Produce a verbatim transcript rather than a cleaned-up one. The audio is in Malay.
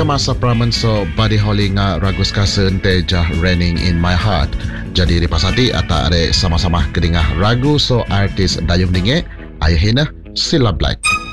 masa pramen so body holly nga ragu skasen tejah raining in my heart. Jadi ripasati ata are sama-sama kedingah ragu so artis dayung dinge ayahina sila black.